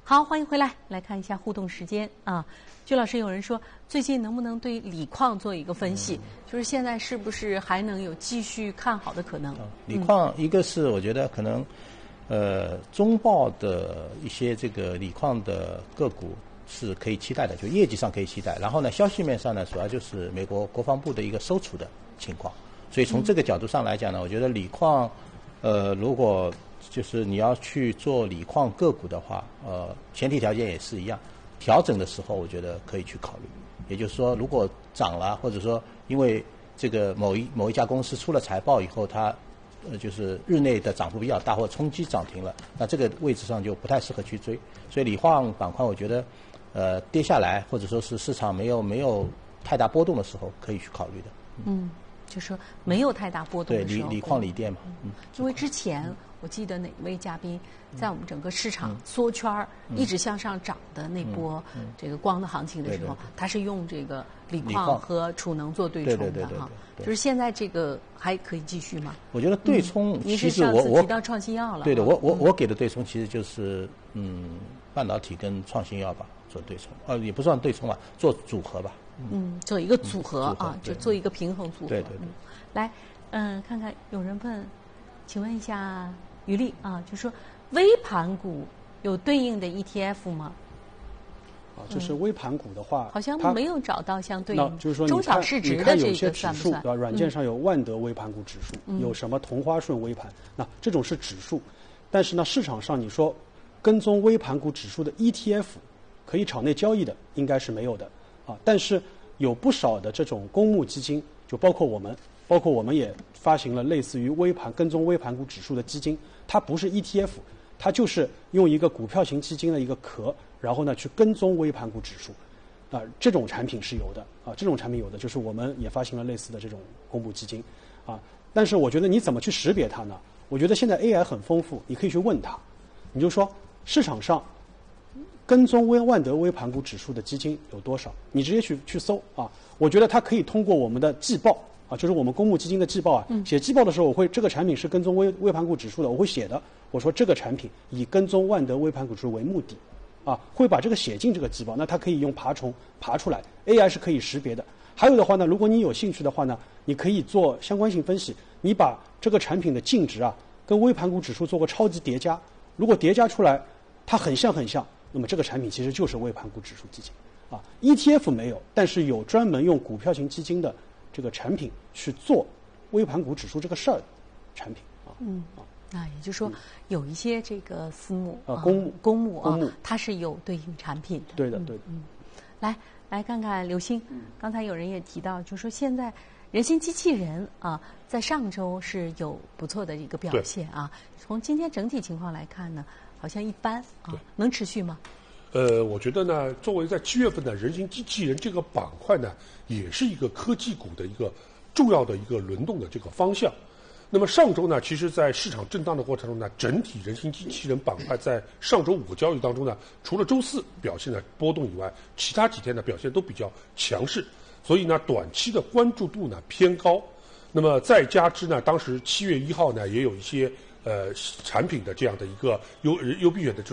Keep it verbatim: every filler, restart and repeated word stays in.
好，欢迎回来，来看一下互动时间啊。鞠老师，有人说最近能不能对锂矿做一个分析？嗯、就是现在是不是还能有继续看好的可能？嗯、 锂矿一个是我觉得可能，呃，中报的一些这个锂矿的个股是可以期待的，就业绩上可以期待。然后呢，消息面上呢，主要就是美国国防部的一个收储的情况。所以从这个角度上来讲呢，我觉得锂矿，呃，如果就是你要去做锂矿个股的话，呃，前提条件也是一样，调整的时候我觉得可以去考虑。也就是说，如果涨了，或者说因为这个某一某一家公司出了财报以后，它呃就是日内的涨幅比较大，或者冲击涨停了，那这个位置上就不太适合去追。所以锂矿板块，我觉得呃跌下来，或者说是市场没有没有太大波动的时候，可以去考虑的。 嗯。嗯就是说没有太大波动的时候， 对锂锂矿锂电嘛， 嗯，因为之前我记得哪位嘉宾在我们整个市场缩圈儿、嗯、一直向上涨的那波、嗯嗯、这个光的行情的时候，他是用这个锂矿和储能做对冲的哈。就是现在这个还可以继续吗？ 我觉得对冲， 您、嗯、是上次提到创新药了。 对的，我我我给的对冲其实就是嗯半导体跟创新药吧做对冲，呃也不算对冲吧，做组合吧。 嗯，做一个组合、嗯、 组合啊，就做一个平衡组合。 对对对。 嗯、来，嗯，看看有人问，请问一下于丽啊，就说微盘股有对应的 E T F 吗？ 啊，就是微盘股的话， 嗯、好像没有找到相对应。 就是说中小市值的这个算不算？ 对吧？软件上有万德微盘股指数，嗯、有什么同花顺微盘，那这种是指数，但是呢，市场上你说跟踪微盘股指数的 E T F 可以场内交易的，应该是没有的。啊，但是有不少的这种公募基金，就包括我们，包括我们也发行了类似于微盘跟踪微盘股指数的基金，它不是 E T F， 它就是用一个股票型基金的一个壳，然后呢去跟踪微盘股指数，啊，这种产品是有的，啊，这种产品有的，就是我们也发行了类似的这种公募基金，啊，但是我觉得你怎么去识别它呢？我觉得现在 A I 很丰富，你可以去问它，你就说市场上跟踪微万德微盘股指数的基金有多少？你直接去去搜啊！我觉得它可以通过我们的季报啊，就是我们公募基金的季报啊，嗯、写季报的时候，我会这个产品是跟踪微微盘股指数的，我会写的。我说这个产品以跟踪万德微盘股指数为目的，啊，会把这个写进这个季报，那它可以用爬虫爬出来 ，A I 是可以识别的。还有的话呢，如果你有兴趣的话呢，你可以做相关性分析，你把这个产品的净值啊跟微盘股指数做个超级叠加，如果叠加出来它很像很像。那么这个产品其实就是微盘股指数基金，啊 ，E T F 没有，但是有专门用股票型基金的这个产品去做微盘股指数这个事儿的产品啊。 嗯，啊，那也就是说有一些这个私募啊，公募、 公募啊， 公募它是有对应产品的。 对的，对的。 嗯，来来看看刘星，刚才有人也提到，就是说现在人形机器人啊，在上周是有不错的一个表现啊。从今天整体情况来看呢。好像一般啊，能持续吗？ 呃，我觉得呢，作为在七月份的人形机器人这个板块呢，也是一个科技股的一个重要的一个轮动的这个方向。那么上周呢，其实在市场震荡的过程中呢，整体人形机器人板块在上周五个交易当中呢，除了周四表现的波动以外，其他几天的表现都比较强势，所以呢，短期的关注度呢偏高。那么再加之呢，当时七月一号呢，也有一些。呃，产品的这样的一个优优必选的这种